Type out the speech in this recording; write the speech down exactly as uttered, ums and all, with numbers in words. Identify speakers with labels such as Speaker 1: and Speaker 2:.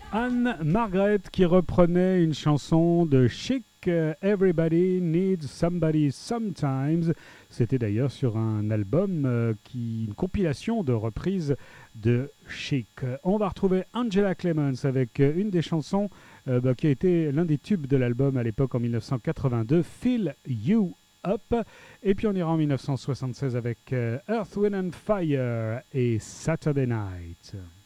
Speaker 1: Anne Margaret qui reprenait une chanson de Chic, euh, Everybody Needs Somebody Sometimes. C'était d'ailleurs sur un album, euh, qui, une compilation de reprises de Chic. On va retrouver Angela Clemens avec euh, une des chansons euh, bah, qui a été l'un des tubes de l'album à l'époque en dix-neuf cent quatre-vingt-deux, Fill You Up. Et puis on ira en dix-neuf cent soixante-seize avec euh, Earth, Wind and Fire et Saturday Night.